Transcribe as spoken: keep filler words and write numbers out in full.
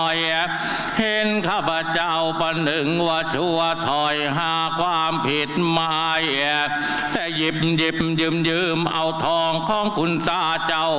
เห็นข้าพเจ้าประหนึ่งว่าชั่วถอยหาความผิดไม่แต่หยิบหยิบยืมยืมเอาทองของคุณตาเจ้า